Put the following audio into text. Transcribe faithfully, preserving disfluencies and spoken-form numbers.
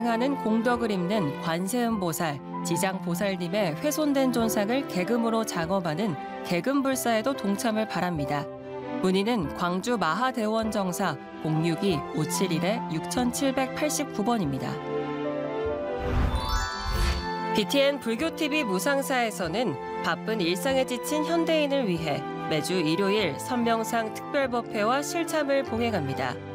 하는 공덕을 잇는 관세음보살, 지장보살님의 훼손된 존상을 계금으로 작업하는 계금불사에도 동참을 바랍니다. 문의는 광주 마하대원정사 공육이 오칠일 육칠팔구 번입니다. 비티엔 불교티비 무상사에서는 바쁜 일상에 지친 현대인을 위해 매주 일요일 선명상 특별법회와 실참을 봉행합니다.